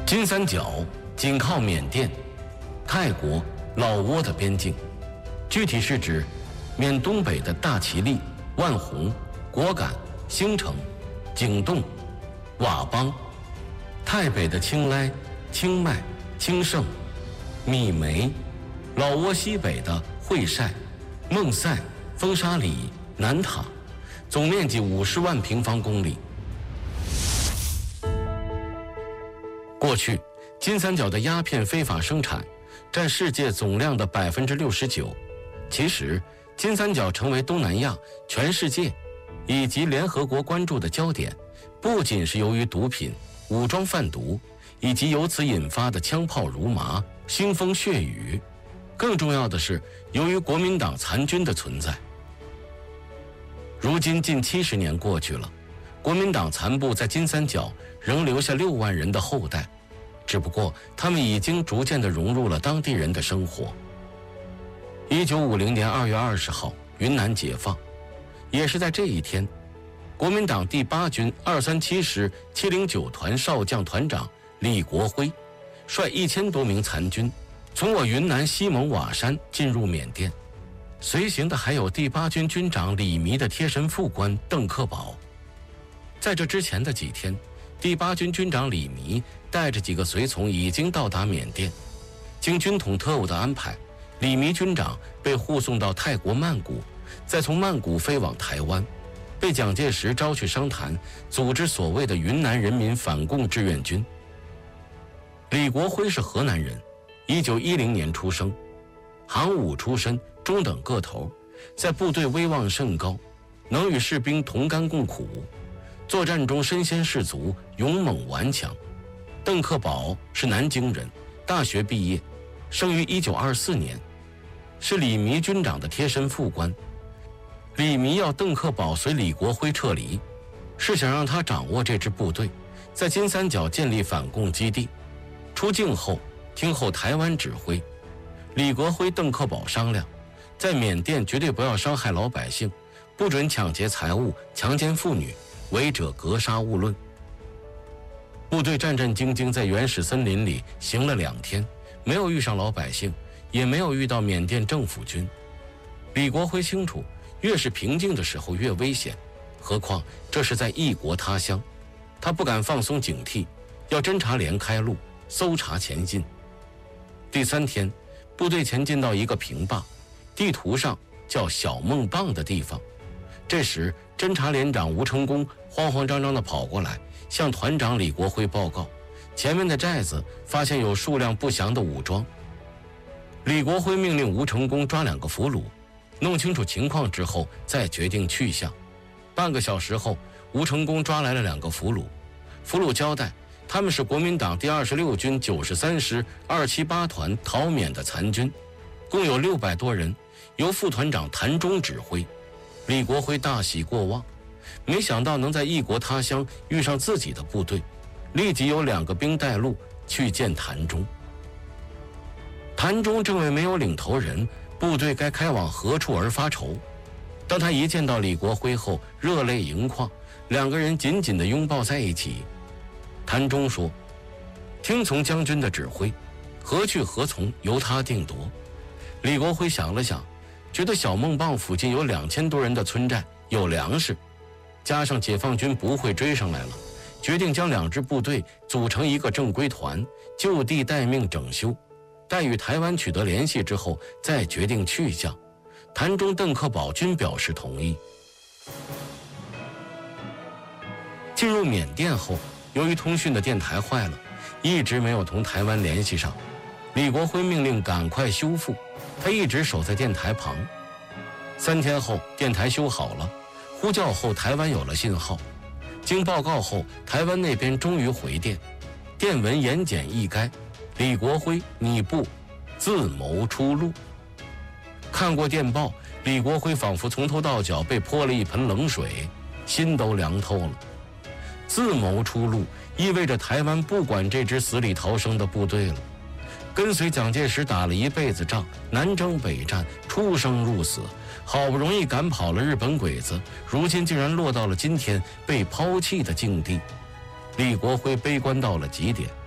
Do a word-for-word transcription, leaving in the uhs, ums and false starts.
金三角紧靠缅甸、泰国、老挝的边境，具体是指缅东北的大其力、万宏、果敢、兴城、景栋、佤邦，泰北的清莱、清迈、清盛、米梅，老挝西北的会晒、孟赛、风沙里、南塔，总面积五十万平方公里。过去，金三角的鸦片非法生产占世界总量的百分之六十九。其实，金三角成为东南亚、全世界以及联合国关注的焦点，不仅是由于毒品、武装贩毒以及由此引发的枪炮如麻、腥风血雨，更重要的是由于国民党残军的存在。如今近七十年过去了，国民党残部在金三角仍留下六万人的后代，只不过他们已经逐渐地融入了当地人的生活。一九五零年二月二十号，云南解放，也是在这一天，国民党第八军二三七师七零九团少将团长李国辉，率一千多名残军，从我云南西蒙瓦山进入缅甸，随行的还有第八军军长李弥的贴身副官邓克保。在这之前的几天，第八军军长李弥带着几个随从已经到达缅甸，经军统特务的安排，李弥军长被护送到泰国曼谷，再从曼谷飞往台湾，被蒋介石招去商谈，组织所谓的云南人民反共志愿军。李国辉是河南人，一九一零年出生，行伍出身，中等个头，在部队威望甚高，能与士兵同甘共苦，作战中身先士卒，勇猛顽强。邓克保是南京人，大学毕业，生于一九二四年，是李弥军长的贴身副官。李弥要邓克保随李国辉撤离，是想让他掌握这支部队，在金三角建立反共基地。出境后听候台湾指挥。李国辉、邓克保商量，在缅甸绝对不要伤害老百姓，不准抢劫财物、强奸妇女，违者格杀勿论。部队战战兢兢在原始森林里行了两天，没有遇上老百姓，也没有遇到缅甸政府军。李国辉清楚，越是平静的时候越危险，何况这是在异国他乡，他不敢放松警惕，要侦察连开路，搜查前进。第三天，部队前进到一个平坝，地图上叫小孟棒的地方。这时，侦察连长吴成功慌慌张张地跑过来，向团长李国辉报告，前面的寨子发现有数量不详的武装。李国辉命令吴成功抓两个俘虏，弄清楚情况之后再决定去向。半个小时后，吴成功抓来了两个俘虏，俘虏交代，他们是国民党第二十六军九十三师二七八团逃缅的残军，共有六百多人，由副团长谭忠指挥。李国辉大喜过望，没想到能在异国他乡遇上自己的部队，立即有两个兵带路去见谭忠。谭忠正为没有领头人，部队该开往何处而发愁。当他一见到李国辉后，热泪盈眶，两个人紧紧地拥抱在一起。谭忠说，听从将军的指挥，何去何从由他定夺。李国辉想了想，觉得小孟棒附近有两千多人的村寨，有粮食，加上解放军不会追上来了，决定将两支部队组成一个正规团，就地待命整修，待与台湾取得联系之后再决定去向。谭忠、邓克保均表示同意。进入缅甸后，由于通讯的电台坏了，一直没有同台湾联系上。李国辉命令赶快修复，他一直守在电台旁。三天后，电台修好了，呼叫后台湾有了信号。经报告后，台湾那边终于回电，电文言简意赅，李国辉你部自谋出路。看过电报，李国辉仿佛从头到脚被泼了一盆冷水，心都凉透了。自谋出路意味着台湾不管这支死里逃生的部队了。跟随蒋介石打了一辈子仗，南征北战，出生入死，好不容易赶跑了日本鬼子，如今竟然落到了今天被抛弃的境地。李国辉悲观到了极点。